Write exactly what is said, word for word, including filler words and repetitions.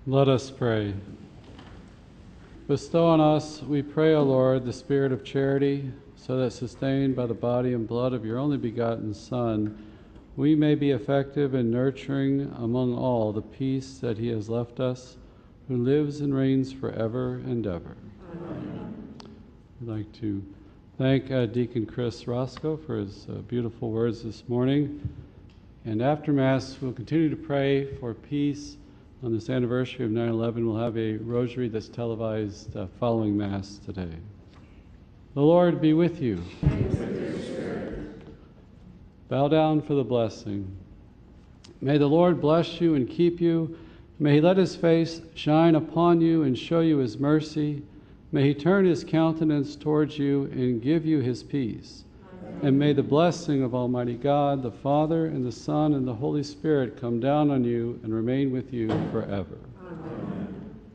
Let us pray. Bestow on us, we pray, O Lord, the spirit of charity, so that sustained by the body and blood of your only begotten Son, we may be effective in nurturing among all the peace that he has left us, who lives and reigns forever and ever. Amen. I'd like to thank uh, Deacon Chris Roscoe for his uh, beautiful words this morning. And after Mass, we'll continue to pray for peace. On this anniversary of nine eleven, we'll have a rosary that's televised uh, following Mass today. The Lord be with you. Bow down for the blessing. May the Lord bless you and keep you. May he let his face shine upon you and show you his mercy. May he turn his countenance towards you and give you his peace. Amen. And may the blessing of Almighty God, the Father, and the Son, and the Holy Spirit come down on you and remain with you forever. Amen.